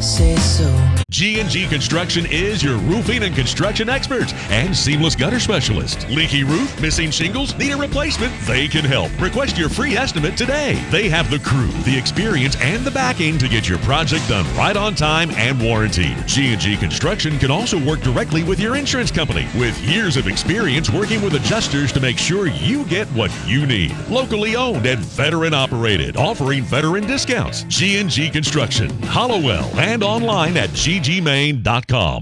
say so. G&G Construction is your roofing and construction experts and seamless gutter specialist. Leaky roof, missing shingles, need a replacement? They can help. Request your free estimate today. They have the crew, the experience, and the backing to get your project done right on time and warranted. G&G Construction can also work directly with your insurance company with years of experience working with adjusters to make sure you get what you need. Locally owned and veteran operated, offering veteran discounts. G&G Construction, Hollowell, and online at ggmain.com.